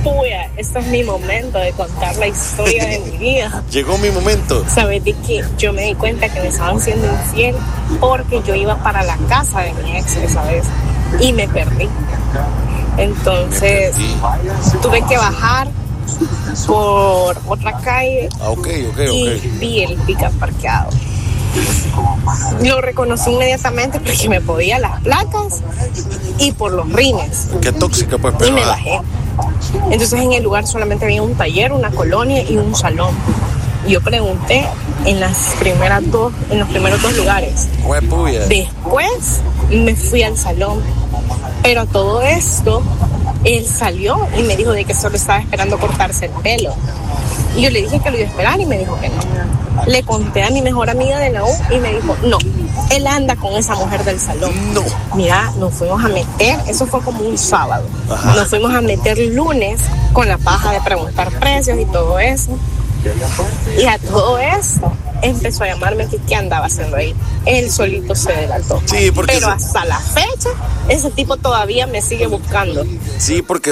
Puya, este es mi momento de contar la historia de mi vida. Llegó mi momento. ¿Sabes de qué? Yo me di cuenta que me estaban siendo infiel porque yo iba para la casa de mi ex esa vez y me perdí. Entonces tuve que bajar por otra calle y vi el pick-up parqueado. Lo reconocí inmediatamente porque me podía las placas y por los rines. Qué tóxica, pues, pero... Y me bajé. Entonces en el lugar solamente había un taller, una colonia y un salón. Yo pregunté en los primeros dos lugares. Después me fui al salón. Pero todo esto, él salió y me dijo de que solo estaba esperando cortarse el pelo. Y yo le dije que lo iba a esperar y me dijo que no. Le conté a mi mejor amiga de la U y me dijo, no, él anda con esa mujer del salón. No. Mira, nos fuimos a meter, eso fue como un sábado. Ajá. Nos fuimos a meter lunes con la paja de preguntar precios y todo eso. Y a todo esto empezó a llamarme que qué andaba haciendo ahí. Él solito se delató. Sí, pero hasta la fecha, ese tipo todavía me sigue buscando. Sí, porque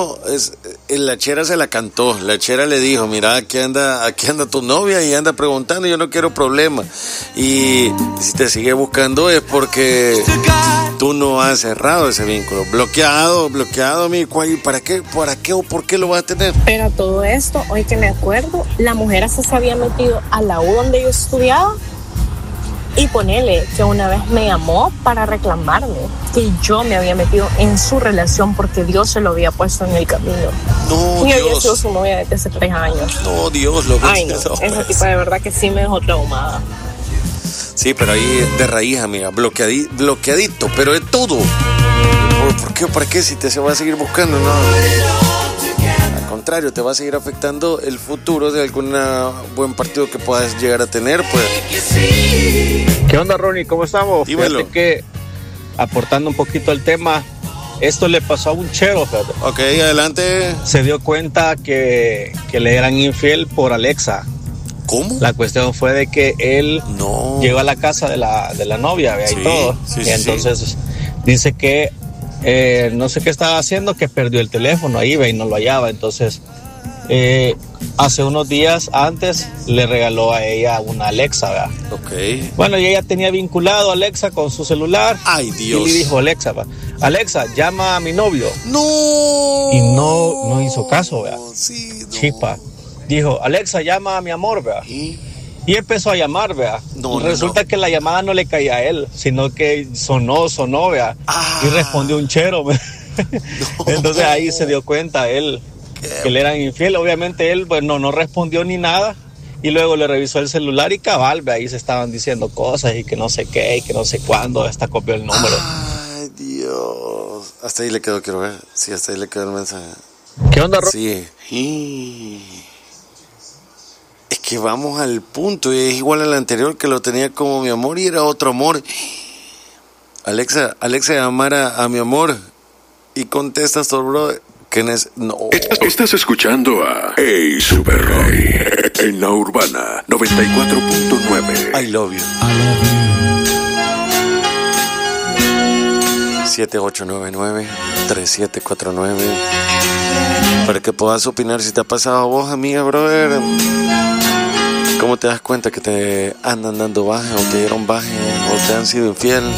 la chera se la cantó. La chera le dijo, mira, aquí anda tu novia y anda preguntando, yo no quiero problemas. Y si te sigue buscando es porque tú no has cerrado ese vínculo. Bloqueado, amigo. ¿Para qué o por qué lo vas a tener? Pero a todo esto, hoy que me acuerdo, la mujer hasta se había metido a la U donde yo estudiaba y ponele que una vez me llamó para reclamarme que yo me había metido en su relación porque Dios se lo había puesto en el camino. No, y Dios. había sido su novia desde hace 3 años. No, Dios, lo Ay, no, esa tipa de verdad que sí me dejó traumada. Sí, pero ahí de raíz, amiga, bloqueadito, pero de todo. ¿Por qué? ¿Para qué? Si se va a seguir buscando, no. Al contrario, te va a seguir afectando el futuro de algún buen partido que puedas llegar a tener, pues. ¿Qué onda, Ronnie? ¿Cómo estamos? Dímelo. Fíjate que, aportando un poquito al tema, esto le pasó a un chero, fíjate. Ok, adelante. Se dio cuenta que le eran infiel por Alexa. ¿Cómo? La cuestión fue de que él llegó a la casa de la novia, ¿ve? Y todo. Y entonces dice que no sé qué estaba haciendo, que perdió el teléfono ahí, ¿ve? Y no lo hallaba. Entonces, hace unos días antes le regaló a ella una Alexa, ¿verdad? Ok. Bueno, y ella tenía vinculado a Alexa con su celular. Ay, Dios. Y le dijo Alexa, llama a mi novio. No. Y no hizo caso, ¿verdad? Sí, no. Chipa. Dijo, Alexa, llama a mi amor, ¿verdad? Y empezó a llamar, ¿verdad? Resulta que la llamada no le caía a él, sino que sonó, ¿verdad? Y respondió un chero, ¿verdad? Entonces ahí se dio cuenta él que le eran infiel. Obviamente él, pues no respondió ni nada. Y luego le revisó el celular y cabal, ¿verdad? Ahí se estaban diciendo cosas y que no sé qué y que no sé cuándo. Hasta copió el número. Ay, Dios. Hasta ahí le quedó, quiero ver. Sí, hasta ahí le quedó el mensaje. ¿Qué onda, Ro? Sí. Es que vamos al punto, y es igual al anterior que lo tenía como mi amor y era otro amor. Alexa, llamar a mi amor y contesta esto, bro. No. Estás escuchando a Hey Super Roy en la Urbana 94.9. I love you. 7899-3749 para que puedas opinar si te ha pasado a vos, amiga, brother. ¿Cómo te das cuenta que te andan dando baje o te dieron baje o te han sido infiel?